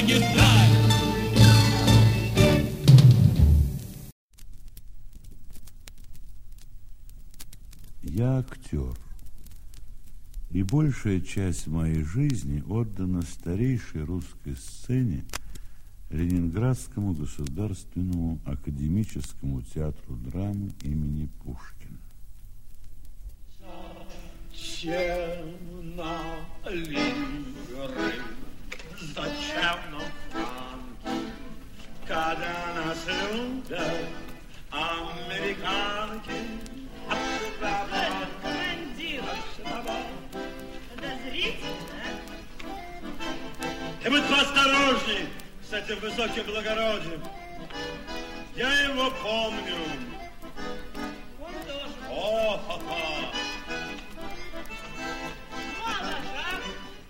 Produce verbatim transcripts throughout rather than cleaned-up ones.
будет так. Я актер, и большая часть моей жизни отдана старейшей русской сцене, Ленинградскому государственному академическому театру драмы имени Пушкина. Зачем нам лиры, зачем нам франки, когда нас любят американки? Командир, подозрительно. И будь поосторожней с этим высоким благородием. Я его помню. Он тоже. О-ха-ха. Молодца.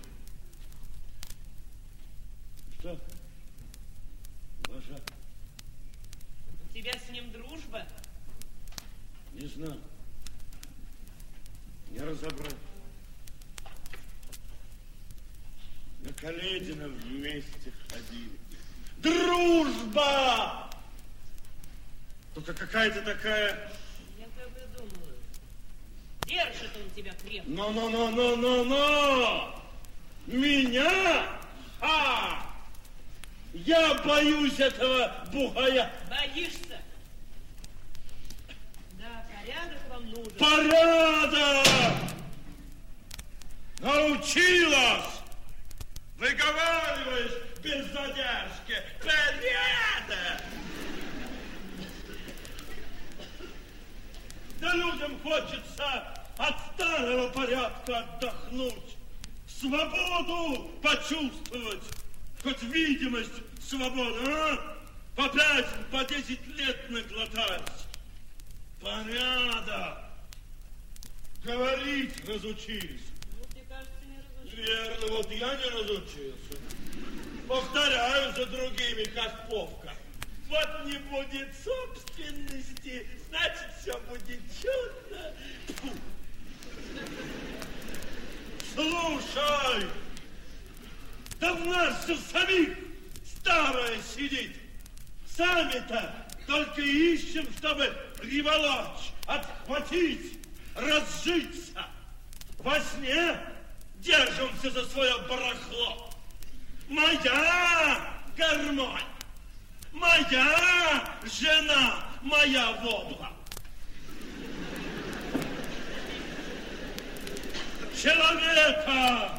Что? Лошак? У тебя с ним дружба? Не знаю. Не разобрать. На Каледина вместе ходили. Дружба! Только какая-то такая... Я как и думаю. Держит он тебя крепко. Но-но-но-но-но-но! Меня? А! Я боюсь этого бугая. Боишься? Да, порядок вам нужен. Порядок! Научилась! Выговариваешь без задержки. Порядок! Да людям хочется от старого порядка отдохнуть, свободу почувствовать, хоть видимость свободы, а? По пять, по десять лет наглотались. Порядок. Говорить разучились. Ну, мне кажется, не разучился. Верно, вот я не разучился. Повторяю за другими, как Вовка. Вот не будет собственности, значит, все будет чудно. Фу. Слушай, да в нас же самих старое сидит. Сами-то только ищем, чтобы приволочь, отхватить, разжиться. Во сне держимся за свое барахло. Моя гармонь, моя жена, моя вобла. Человека,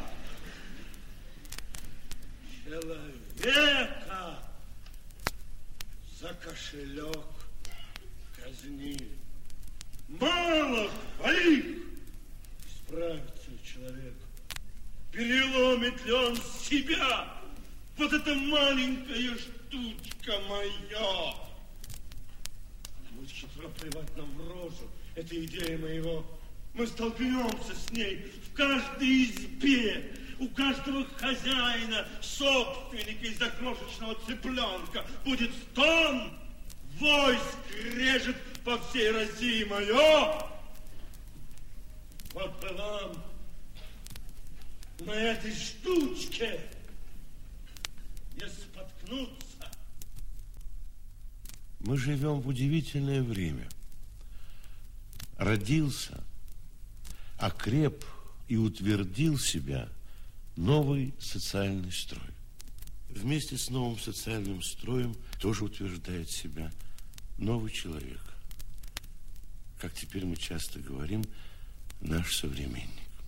человека за кошелек казнили. Мало хвалив, справится человек. Переломит ли он себя? Вот эта маленькая штучка моя. Она будет хитро плевать нам в рожу. Это идея моего. Мы столкнемся с ней в каждой избе. У каждого хозяина, собственника из-за крошечного цыпленка будет стон, войск режет по всей России мое. Вот бы вам на этой штучке не споткнуться. Мы живем в удивительное время. Родился, окреп и утвердил себя новый социальный строй. Вместе с новым социальным строем тоже утверждает себя новый человек. Как теперь мы часто говорим, наш современник.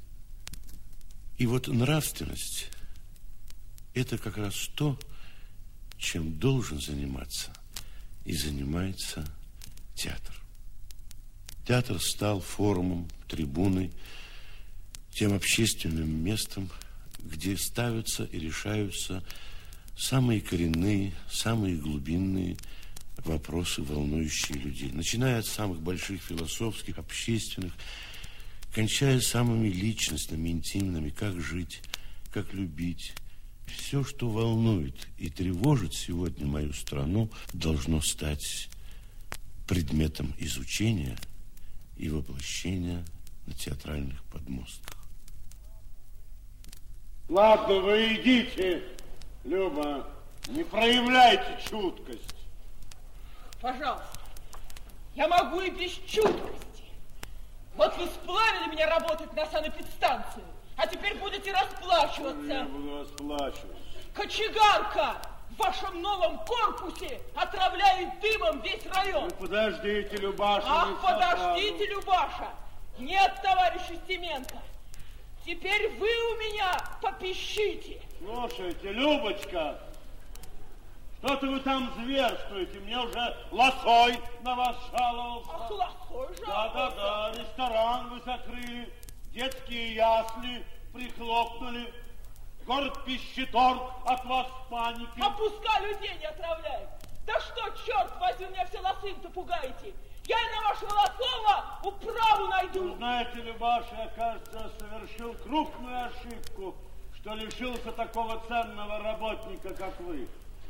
И вот нравственность – это как раз то, чем должен заниматься и занимается театр. Театр стал форумом, трибуной, тем общественным местом, где ставятся и решаются самые коренные, самые глубинные вопросы, волнующие людей. Начиная от самых больших философских, общественных, кончая самыми личностными, интимными, как жить, как любить. Все, что волнует и тревожит сегодня мою страну, должно стать предметом изучения и воплощения на театральных подмостках. Ладно, вы идите, Люба. Не проявляйте чуткость. Пожалуйста, я могу и без чуткости. Вот вы сплавили меня работать на санэпидстанцию, а теперь будете расплачиваться. Я буду расплачиваться. Кочегарка в вашем новом корпусе отравляет дымом весь район. Вы подождите, Любаша. Ах, подождите, Любаша. Нет, товарищ Устименко. Теперь вы у меня попищите. Слушайте, Любочка, что-то вы там зверствуете. Мне уже Лосой на вас жаловался. Ах, Лосой жаловался? Да-да-да, ресторан вы закрыли, детские ясли прихлопнули, город Пищеторг от вас в панике. А пускай людей не отравляет. Да что, черт возьми, меня все лосым-то пугаете. Я и на вашего Лосова управу найду. Вы знаете, Любаша, я, кажется, совершил крупную ошибку, что лишился такого ценного работника, как вы.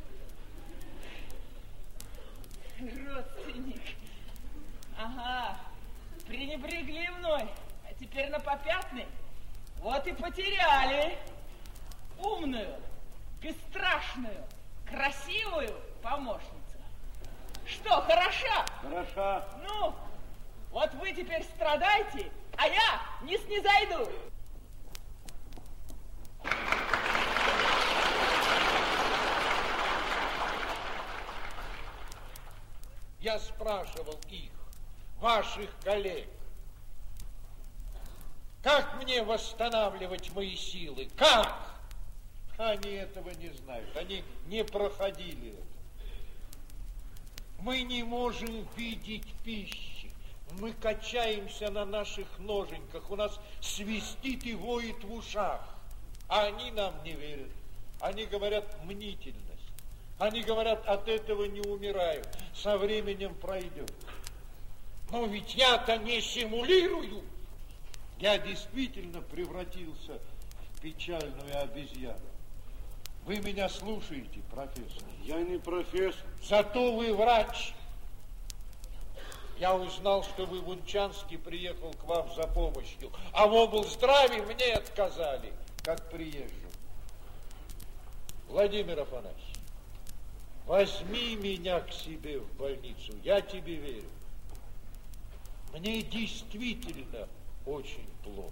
Родственник. Ага, пренебрегли мной, а теперь на попятный. Вот и потеряли умную, бесстрашную, красивую помощницу. Что, хороша? Хороша. Ну, вот вы теперь страдайте, а я не снизойду. Я спрашивал их, ваших коллег, как мне восстанавливать мои силы? Как? Они этого не знают, они не проходили это. Мы не можем видеть пищи, мы качаемся на наших ноженьках, у нас свистит и воет в ушах, а они нам не верят. Они говорят мнительность. Они говорят, от этого не умирают, со временем пройдет. Но ведь я-то не симулирую. Я действительно превратился в печальную обезьяну. Вы меня слушаете, профессор? Я не профессор. Зато вы врач. Я узнал, что вы в Унчанске приехал к вам за помощью, а в облздраве мне отказали, как приезжему. Владимир Афанасьевич, возьми меня к себе в больницу, я тебе верю. Мне действительно очень плохо.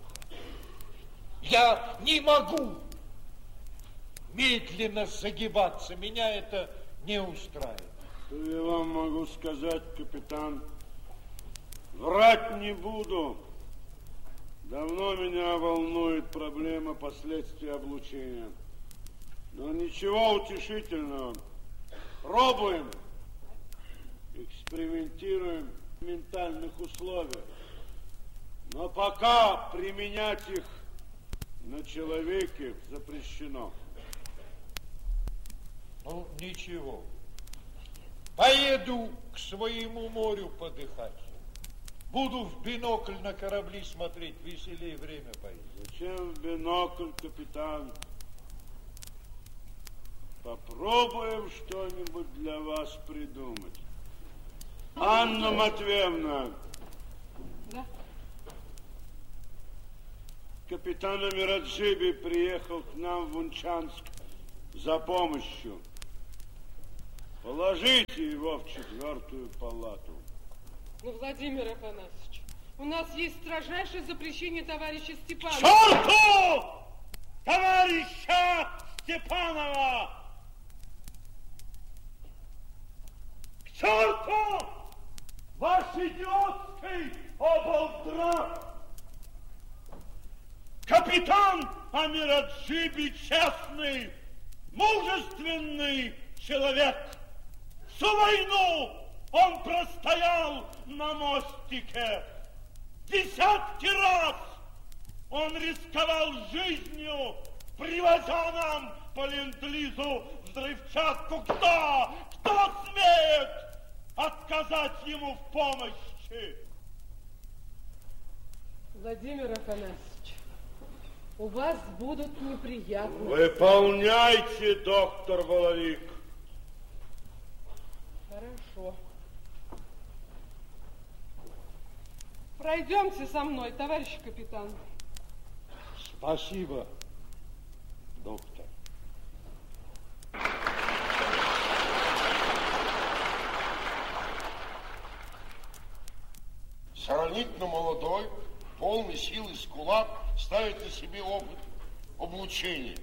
Я не могу медленно загибаться, меня это не устраивает. Что я вам могу сказать, капитан? Врать не буду. Давно меня волнует проблема последствий облучения. Но ничего утешительного. Пробуем, экспериментируем в ментальных условиях. Но пока применять их на человеке запрещено. Ну, ничего. Поеду к своему морю подыхать. Буду в бинокль на корабли смотреть, веселее время пойдет. Зачем в бинокль, капитан? Попробуем что-нибудь для вас придумать. Анна Матвеевна. Да? Капитан Амираджиби приехал к нам в Унчанск за помощью. Положите его в четвертую палату. Ну, Владимир Афанасьевич, у нас есть строжайшее запрещение товарища Степанова. К черту! Товарища Степанова! К черту! Ваш идиотский облздрав! Капитан Амираджиби честный, мужественный человек. Всю войну он простоял на мостике. Десятки раз он рисковал жизнью, привозя нам по ленд-лизу взрывчатку. Кто? Кто смеет отказать ему в помощи? Владимир Афанасьевич, у вас будут неприятности. Выполняйте, доктор Воловик. Хорошо. Пройдемте со мной, товарищ капитан. Спасибо, доктор. сравнительно молодой, полный сил и скулап, ставит на себе опыт облучения.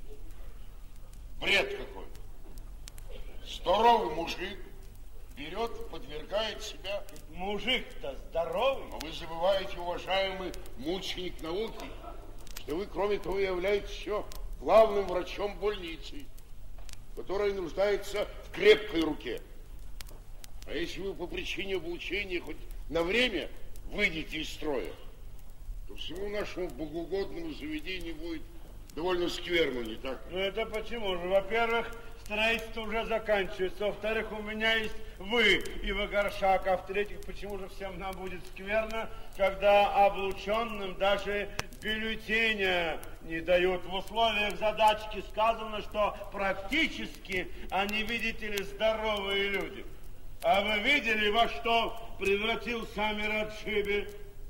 Бред какой. Здоровый мужик берет, подвергает себя. Мужик-то здоровый. Но вы забываете, уважаемый мученик науки, что вы, кроме того, являетесь еще главным врачом больницы, которая нуждается в крепкой руке. А если вы по причине облучения хоть на время выйдете из строя, то всему нашему богоугодному заведению будет довольно скверно, не так? Ну это почему же? Во-первых, строительство уже заканчивается. Во-вторых, у меня есть вы и Вагаршак. А в-третьих, почему же всем нам будет скверно, когда облученным даже бюллетеня не дают? В условиях задачки сказано, что практически они, видите ли, здоровые люди. А вы видели, во что превратился Амир Аджиби?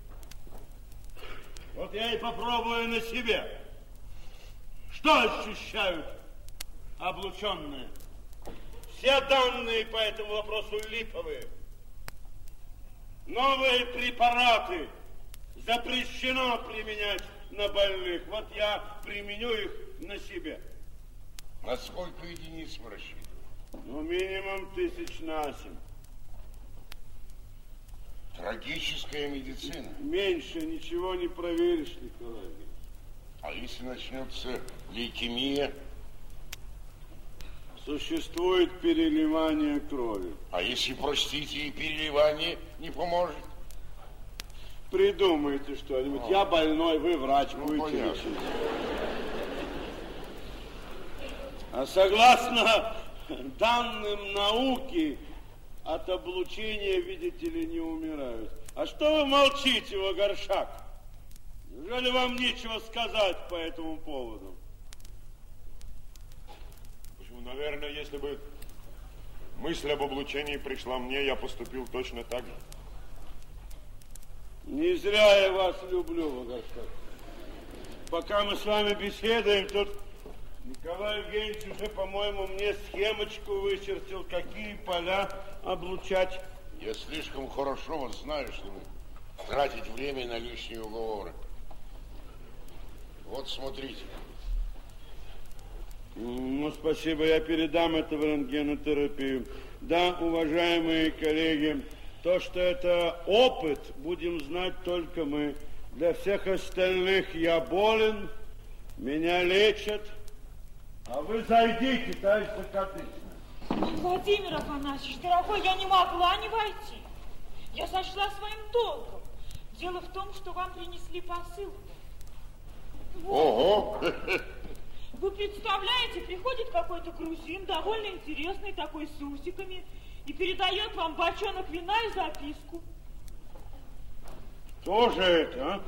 Вот я и попробую на себе. Что ощущают облученные? Все данные по этому вопросу липовые. Новые препараты запрещено применять на больных. Вот я применю их на себе. На сколько единиц вы рассчитываете? Ну, минимум тысяч на семь. Трагическая медицина. Меньше ничего не проверишь, Николай. А если начнется лейкемия? Существует переливание крови. А если, простите, и переливание не поможет? Придумайте что-нибудь. А. Я больной, вы врач, Ну, будете понятно. лечить. А согласно данным науки, от облучения, видите ли, не умирают. А что вы молчите, Вагаршак? Неужели вам нечего сказать по этому поводу? Почему? Наверное, если бы мысль об облучении пришла мне, я поступил точно так же. Не зря я вас люблю, Вагаршак. Пока мы с вами беседуем, тут Николай Евгеньевич уже, по-моему, мне схемочку вычертил, какие поля облучать. Я слишком хорошо вас знаю, чтобы тратить время на лишние уговоры. Вот смотрите. Ну, спасибо, я передам это в рентгенотерапию. Да, уважаемые коллеги, то, что это опыт, будем знать только мы. Для всех остальных я болен, меня лечат. А вы зайдите, товарищ Закадычный. Владимир Афанасьевич, дорогой, я не могла не войти. Я сочла своим долгом. Дело в том, что вам принесли посылку. Вот. Ого! Вы представляете, приходит какой-то грузин, довольно интересный, такой с усиками, и передает вам бочонок вина и записку. Кто же это, а?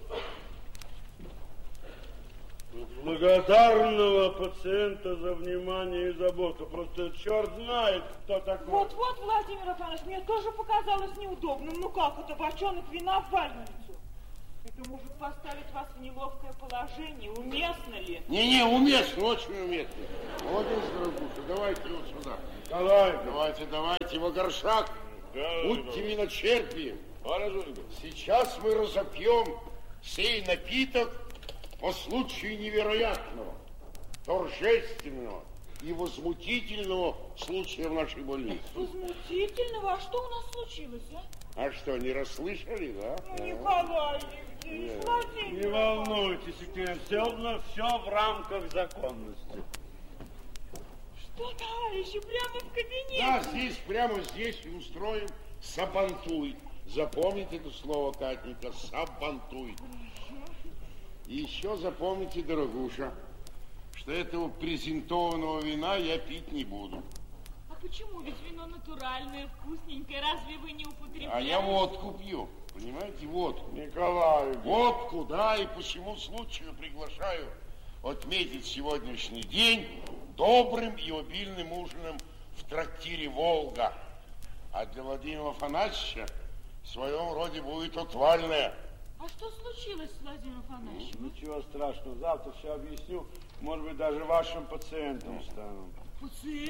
Благодарного пациента за внимание и заботу. Просто черт знает, кто такой. Вот-вот, Владимир Афанасьевич, мне тоже показалось неудобным. Ну как это, бочонок вина в больницу? Это может поставить вас в неловкое положение. Уместно ли? Не-не, уместно, очень уместно. Молодец, дорогуша, давайте его сюда. Давай. Давайте, давайте, Вагаршак. Да, Будьте да. виночерпием. Хорошо. Сейчас мы разопьем сей напиток по случаю невероятного, торжественного и возмутительного случая в нашей больнице. Возмутительного? А что у нас случилось, а? А что, не расслышали, да? Ну, Николай Евгеньевич, Владимир. Не волнуйтесь, Екатерина Всеволодовна, все в рамках законности. Что, товарищи, прямо в кабинете? Да, здесь, прямо здесь и устроим сабантуй. Запомните это слово, Катенька, сабантуй. И еще запомните, дорогуша, что этого презентованного вина я пить не буду. А почему? Ведь вино натуральное, вкусненькое. Разве вы не употребляете? А я водку пью, понимаете, водку. Николай. Водку, да, и по всему случаю приглашаю отметить сегодняшний день добрым и обильным ужином в трактире «Волга». А для Владимира Афанасьевича в своем роде будет отвальное. А что случилось с Владимиром Афанасьевичем? Ничего страшного, завтра все объясню. Может быть, даже вашим пациентом стану.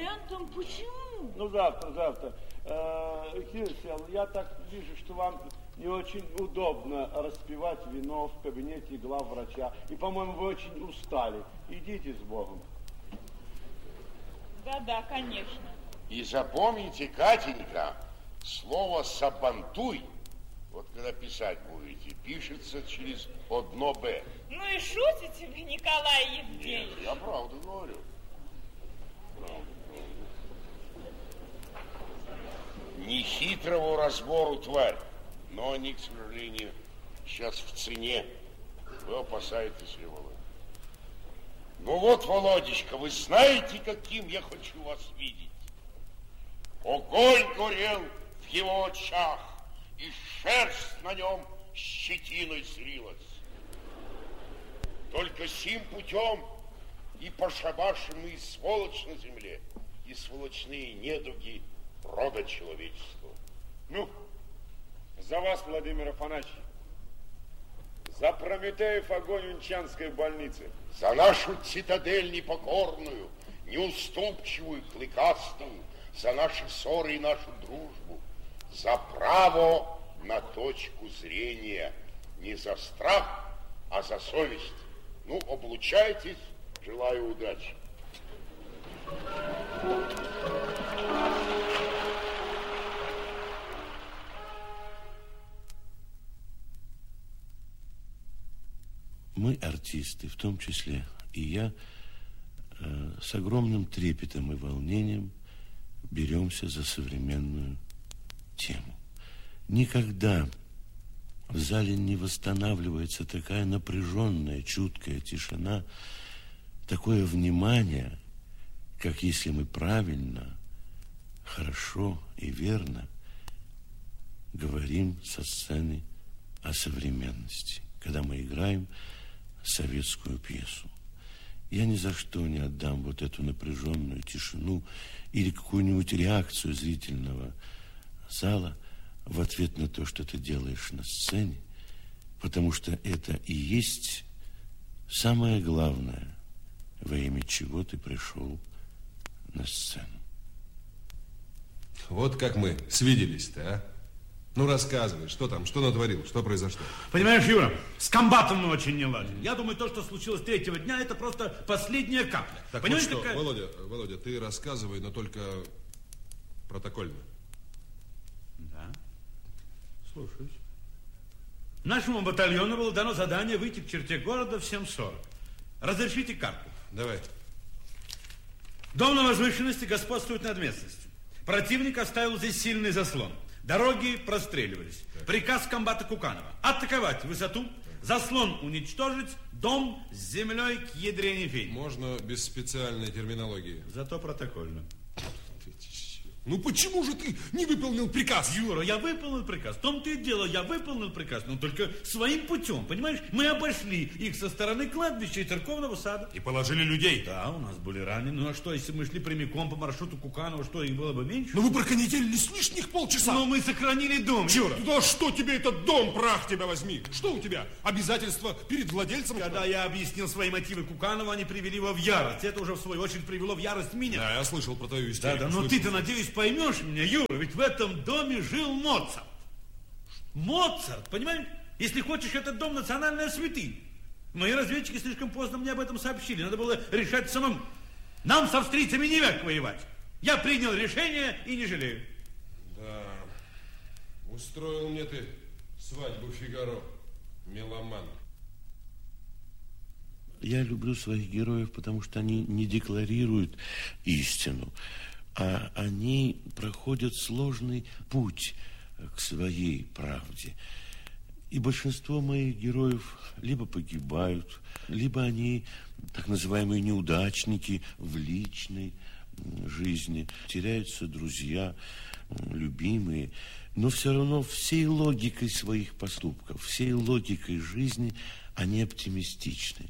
Пациентом? Почему? Ну, завтра, завтра. Екатерина Всеволодовна, я так вижу, что вам не очень удобно распивать вино в кабинете главврача. И, по-моему, вы очень устали. Идите с Богом. Да-да, конечно. И запомните, Катенька, слово «сабантуй», вот когда писать будете, пишется через одно «б». Ну и шутите вы, Николай Евгеньевич. Нет, я правду говорю. Правду, правду. Нехитрого разбору тварь, но они, к сожалению, сейчас в цене. Вы опасаетесь его. Ну вот, Володечка, вы знаете, каким я хочу вас видеть? Огонь горел в его очах, и шерсть на нем щетиной зрилась. Только сим путем и пошабашим мы и сволочь на земле, и сволочные недуги рода человечества. Ну, за вас, Владимир Афанасьевич, за Прометеев огонь Унчанской больницы. За нашу цитадель непокорную, неуступчивую, клыкастую, за наши ссоры и нашу дружбу, за право на точку зрения, не за страх, а за совесть. Ну, облучайтесь, желаю удачи. Мы, артисты, в том числе и я, э, с огромным трепетом и волнением беремся за современную тему. Никогда в зале не восстанавливается такая напряженная, чуткая тишина, такое внимание, как если мы правильно, хорошо и верно говорим со сцены о современности, когда мы играем советскую пьесу. Я ни за что не отдам вот эту напряженную тишину или какую-нибудь реакцию зрительного зала в ответ на то, что ты делаешь на сцене, потому что это и есть самое главное, во имя чего ты пришел на сцену. Вот как мы свиделись-то, а? Ну, рассказывай, что там, что натворил, что произошло? Понимаешь, Юра, с комбатом мы очень не ладим. Я думаю, то, что случилось третьего дня, это просто последняя капля. Так Понимаешь, вот что, какая... Володя, Володя, ты рассказывай, но только протокольно. Да, слушаюсь. Нашему батальону было дано задание выйти к черте города в семь сорок. Разрешите карту. Давай. Дом на возвышенности господствует над местностью. Противник оставил здесь сильный заслон. Дороги простреливались. Так. Приказ комбата Куканова. Атаковать высоту, заслон уничтожить, дом с землей к ядрене фень. Можно без специальной терминологии. Зато протокольно. Ну почему же ты не выполнил приказ? Юра, я выполнил приказ. В том-то и дело, я выполнил приказ, но только своим путем, понимаешь? Мы обошли их со стороны кладбища и церковного сада. И положили людей? Да, у нас были ранены. Ну а что, если мы шли прямиком по маршруту Куканова, что, их было бы меньше? Ну вы проконетелились лишних полчаса. Но мы сохранили дом, Юра. Да что тебе этот дом, прах тебя возьми? Что у тебя? Обязательства перед владельцем? Когда я объяснил свои мотивы Куканова, они привели его в ярость. Это уже в свою очередь привело в ярость меня. Да, я слышал про твою истерику. Да, да, но ты-то, надеюсь, поймешь меня, Юра, ведь в этом доме жил Моцарт. Моцарт, понимаешь? Если хочешь, этот дом национальная святынь. Мои разведчики слишком поздно мне об этом сообщили. Надо было решать самому. Нам с австрийцами не век воевать. Я принял решение и не жалею. Да, устроил мне ты свадьбу Фигаро, меломан. Я люблю своих героев, потому что они не декларируют истину, а они проходят сложный путь к своей правде. И большинство моих героев либо погибают, либо они так называемые неудачники в личной жизни. Теряются друзья, любимые. Но все равно всей логикой своих поступков, всей логикой жизни они оптимистичны.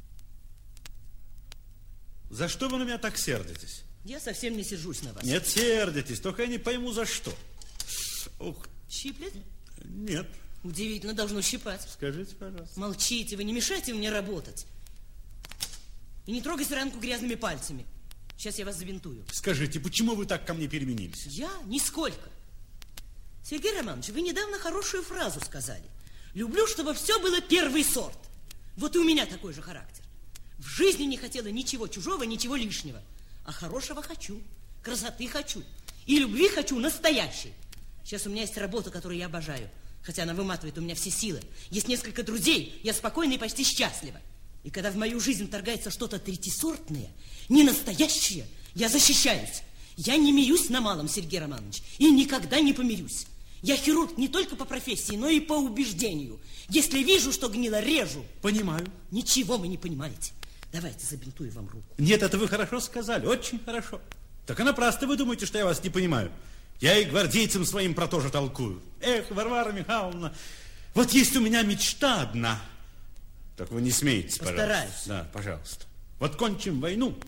За что вы на меня так сердитесь? Я совсем не сержусь на вас. Нет, сердитесь, только я не пойму, за что. Ух. Щиплет? Нет. Удивительно, должно щипать. Скажите, пожалуйста. Молчите, вы не мешайте мне работать. И не трогайте ранку грязными пальцами. Сейчас я вас забинтую. Скажите, почему вы так ко мне переменились? Я? Нисколько. Сергей Романович, вы недавно хорошую фразу сказали. Люблю, чтобы все было первый сорт. Вот и у меня такой же характер. В жизни не хотела ничего чужого, ничего лишнего. А хорошего хочу, красоты хочу. И любви хочу настоящей. Сейчас у меня есть работа, которую я обожаю. Хотя она выматывает у меня все силы. Есть несколько друзей, я спокойна и почти счастлива. И когда в мою жизнь вторгается что-то третьесортное, не настоящее, я защищаюсь. Я не мирюсь на малом, Сергей Романович, и никогда не помирюсь. Я хирург не только по профессии, но и по убеждению. Если вижу, что гнило, режу. Понимаю. Ничего вы не понимаете. Давайте забинтую вам руку. Нет, это вы хорошо сказали, очень хорошо. Так а напрасно вы думаете, что я вас не понимаю. Я и гвардейцам своим про то же толкую. Эх, Варвара Михайловна, вот есть у меня мечта одна. Так вы не смеетесь, пожалуйста. Постараюсь. Да, пожалуйста. Вот кончим войну,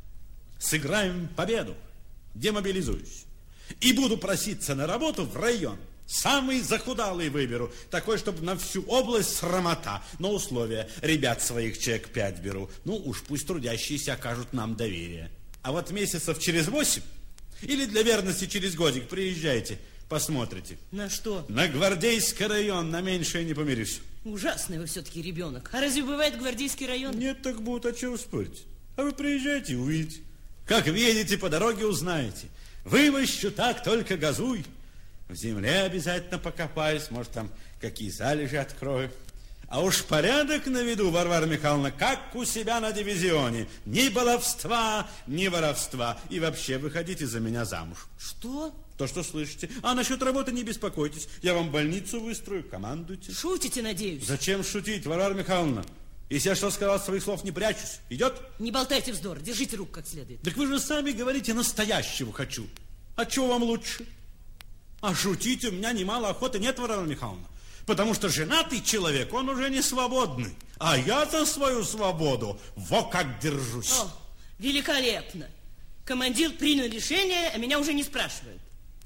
сыграем победу, демобилизуюсь. И буду проситься на работу в район. Самый захудалый выберу. Такой, чтобы на всю область срамота. Но условия. Ребят своих человек пять беру. Ну уж пусть трудящиеся окажут нам доверие. А вот месяцев через восемь или для верности через годик приезжайте, посмотрите. На что? На Гвардейский район, на меньшее не помирюсь. Ужасный вы все-таки ребенок. А разве бывает Гвардейский район? Нет, так будут, о чем спорить. А вы приезжайте и увидите. Как видите, по дороге узнаете. Вымощу так, только газуй. В земле обязательно покопаюсь, может, там какие залежи открою. А уж порядок наведу, Варвара Михайловна, как у себя на дивизионе. Ни баловства, ни воровства. И вообще выходите за меня замуж. Что? То, что слышите. А насчет работы не беспокойтесь. Я вам больницу выстрою, командуйте. Шутите, надеюсь? Зачем шутить, Варвара Михайловна? Если я что сказал, своих слов не прячусь. Идет? Не болтайте вздор, держите руку как следует. Так вы же сами говорите, настоящего хочу. А чего вам лучше? А шутить у меня немало охоты нет, Варвара Михайловна. Потому что женатый человек, он уже не свободный. А я за свою свободу во как держусь. О, великолепно. Командир принял решение, а меня уже не спрашивают.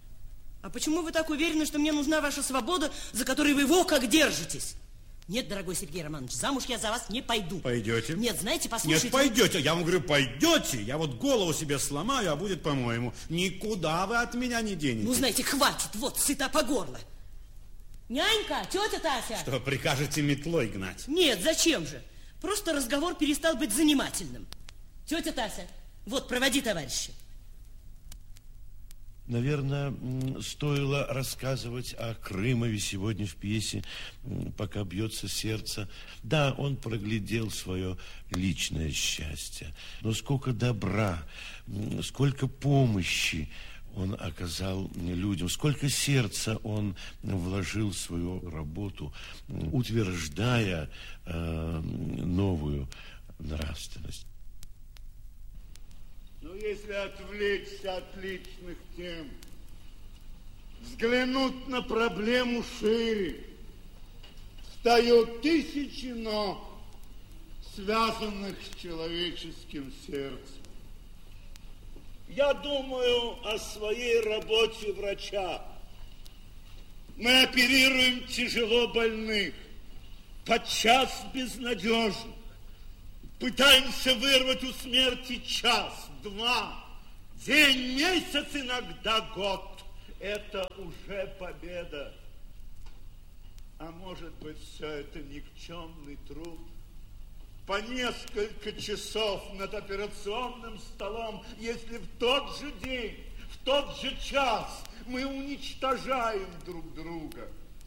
А почему вы так уверены, что мне нужна ваша свобода, за которой вы во как держитесь? Нет, дорогой Сергей Романович, замуж я за вас не пойду. Пойдете? Нет, знаете, послушайте... Нет, пойдете. Я вам говорю, пойдете. Я вот голову себе сломаю, а будет, по-моему. Никуда вы от меня не денетесь. Ну, знаете, хватит, вот, сыта по горло. Нянька, тетя Тася. Что, прикажете метлой гнать? Нет, зачем же? Просто разговор перестал быть занимательным. Тетя Тася, вот, проводи товарища. Наверное, стоило рассказывать о Крымове сегодня в пьесе, пока бьется сердце. Да, он проглядел свое личное счастье, но сколько добра, сколько помощи он оказал людям, сколько сердца он вложил в свою работу, утверждая э, новую нравственность. Ну, если отвлечься от личных тем, взглянуть на проблему шире, встают тысячи ног, связанных с человеческим сердцем. Я думаю о своей работе врача. Мы оперируем тяжело больных, подчас безнадежных. Пытаемся вырвать у смерти час, два, день, месяц, иногда год. Это уже победа. А может быть, все это никчемный труд? По несколько часов над операционным столом, если в тот же день, в тот же час мы уничтожаем друг друга.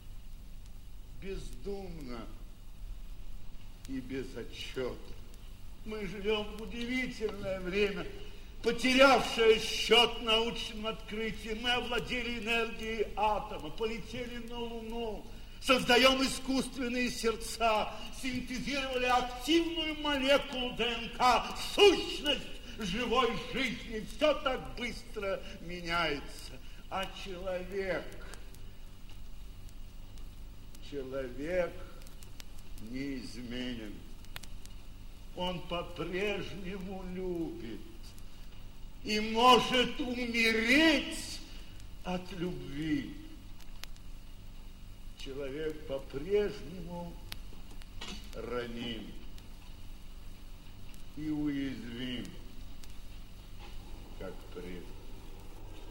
Бездумно и безотчетно. Мы живем в удивительное время, потерявшее счет научным открытиям. Мы овладели энергией атома, полетели на Луну, создаем искусственные сердца, синтезировали активную молекулу ДНК, сущность живой жизни. Все так быстро меняется. А человек, человек неизменен. Он по-прежнему любит и может умереть от любви. Человек по-прежнему раним и уязвим.